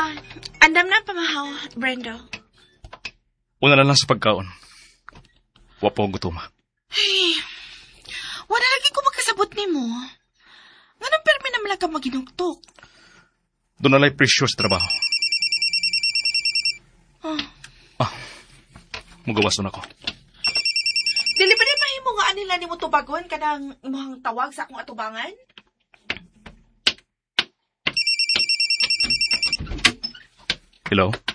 Ah, andam na pamahaw, Brenda. Una na lang sa pagkaon. Wapo ang gutuma. Ay, wala lagi ko magkasabot ni mo. Nga nang permi naman lang ka maginugtok. Doon na lang presyo sa trabaho. Mugawas doon ako. Dili ba rin mahimo nga anila ni mo tubagon ka ng imuhang tawag sa akong atubangan? Hello?